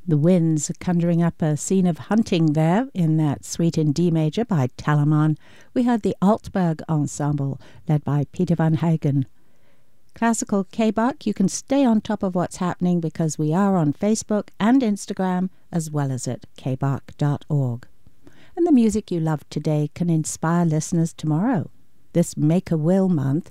The winds are conjuring up a scene of hunting there in that suite in D major by Telemann. We heard the Altberg Ensemble, led by Peter Van Hagen. Classical K-Bach, you can stay on top of what's happening because we are on Facebook and Instagram, as well as at kbach.org. And the music you love today can inspire listeners tomorrow. This Make-A-Will month,